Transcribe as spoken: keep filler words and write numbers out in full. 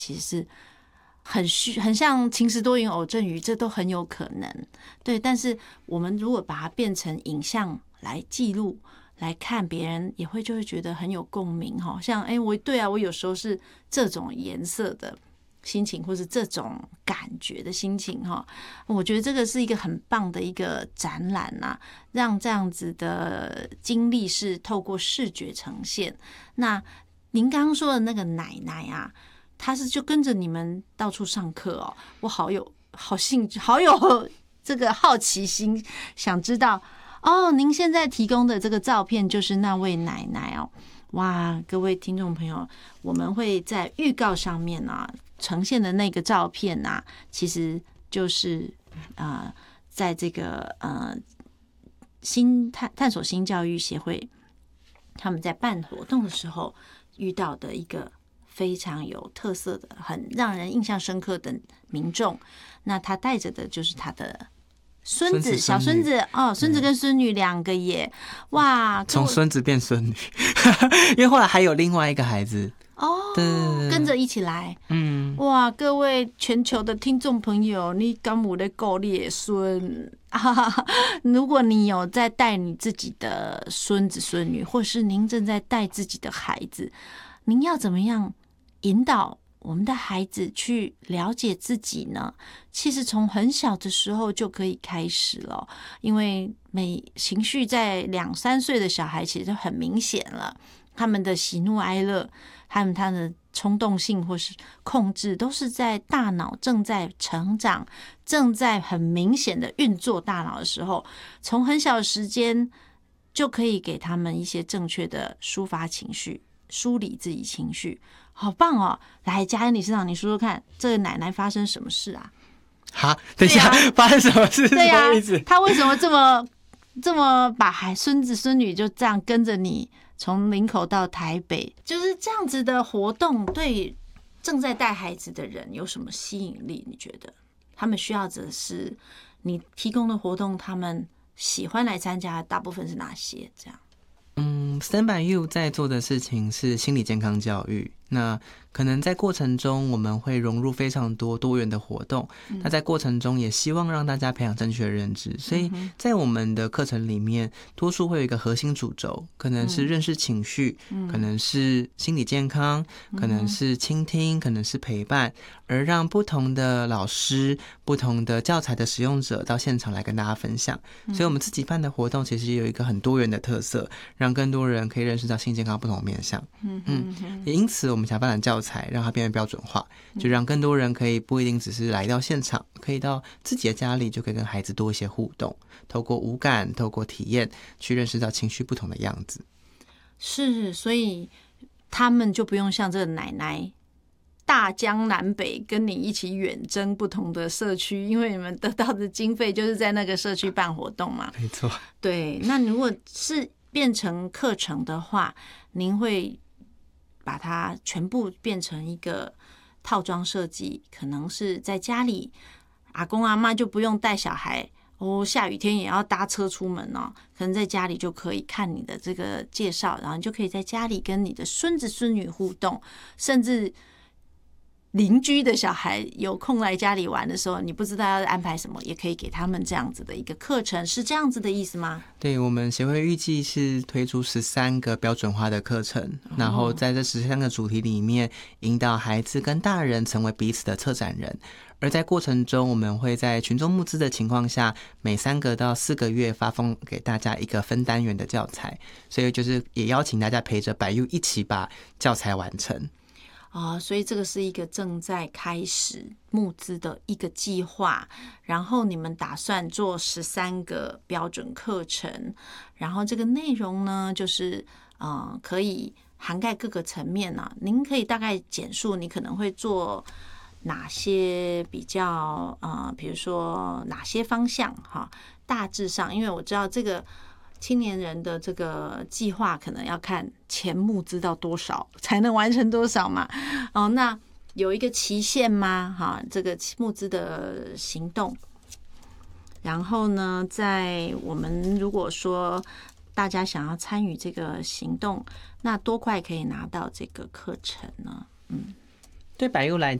其实是很虚，很像晴时多云偶阵雨，这都很有可能。对，但是我们如果把它变成影像来记录来看，别人也会就会觉得很有共鸣哈。像哎，我对啊，我有时候是这种颜色的心情，或是这种感觉的心情哈。我觉得这个是一个很棒的一个展览呐、啊，让这样子的经历是透过视觉呈现。那您刚刚说的那个奶奶啊，她是就跟着你们到处上课哦，我好有好兴趣，好有这个好奇心，想知道哦。您现在提供的这个照片就是那位奶奶哦。哇，各位听众朋友，我们会在预告上面啊呈现的那个照片啊，其实就是呃，在这个呃新探探索新教育协会他们在办活动的时候遇到的一个非常有特色的、很让人印象深刻的民众。那他带着的就是他的孙子、小孙子哦，孙子跟孙女两个耶，哇！ 从孙子变孙女，因为后来还有另外一个孩子哦，跟着一起来，嗯，哇！各位全球的听众朋友，你敢有在顾你的孙？如果你有在带你自己的孙子孙女，或是您正在带自己的孩子，您要怎么样引导我们的孩子去了解自己呢？其实从很小的时候就可以开始了，因为每情绪在两三岁的小孩其实就很明显了，他们的喜怒哀乐，他们他的冲动性或是控制，都是在大脑正在成长、正在很明显的运作大脑的时候，从很小的时间就可以给他们一些正确的抒发情绪、梳理自己情绪。好棒哦！来，嘉恩理事长，你说说看，这个奶奶发生什么事啊？ 哈，等一下，啊、发生什么事？ 对呀、 啊， 他为什么这么这么把孩孙子孙女就这样跟着你从林口到台北？就是这样子的活动，对正在带孩子的人有什么吸引力？你觉得他们需要的是你提供的活动，他们喜欢来参加的大部分是哪些？这样。 嗯 ，Stand by You 在做的事情是心理健康教育。那可能在过程中我们会融入非常多多元的活动，那在过程中也希望让大家培养正确的认知，所以在我们的课程里面多数会有一个核心主轴，可能是认识情绪，可能是心理健康，可能是倾听，可能是陪伴，而让不同的老师、不同的教材的使用者到现场来跟大家分享。所以我们自己办的活动其实也有一个很多元的特色，让更多人可以认识到性健康不同的面向。嗯，也因此我们想办的教材让它变得标准化，就让更多人可以不一定只是来到现场，可以到自己的家里就可以跟孩子多一些互动，透过五感，透过体验去认识到情绪不同的样子。 是，所以他们就不用像这个奶奶大江南北跟你一起远征不同的社区，因为你们得到的经费就是在那个社区办活动嘛。 没错。 对，那如果是变成课程的话，您会把它全部变成一个套装设计，可能是在家里阿公阿嬷就不用带小孩哦，下雨天也要搭车出门哦，可能在家里就可以看你的这个介绍，然后你就可以在家里跟你的孙子孙女互动，甚至邻居的小孩有空来家里玩的时候，你不知道要安排什么，也可以给他们这样子的一个课程，是这样子的意思吗？ 对，我们协会预计是推出十三个标准化的课程，哦、然后在这十三个主题里面，引导孩子跟大人成为彼此的策展人。而在过程中，我们会在群众募资的情况下，每三个到四个月发放给大家一个分单元的教材，所以就是也邀请大家陪着百 U 一起把教材完成。 哦，所以这个是一个正在开始募资的一个计划，然后你们打算做十三个标准课程，然后这个内容呢，就是呃可以涵盖各个层面啊。您可以大概简述你可能会做哪些比较呃，比如说哪些方向哈？大致上，因为我知道这个青年人的这个计划可能要看钱募资到多少才能完成多少嘛。哦，那有一个期限吗？哈，这个募资的行动。然后呢，在我们如果说大家想要参与这个行动，那多快可以拿到这个课程呢？嗯。 对百佑来